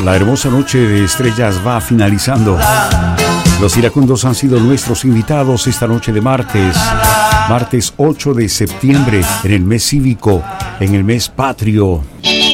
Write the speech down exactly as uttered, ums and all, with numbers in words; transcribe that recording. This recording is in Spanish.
La hermosa noche de estrellas va finalizando. Los iracundos han sido nuestros invitados esta noche de martes, martes ocho de septiembre, en el mes cívico, en el mes patrio.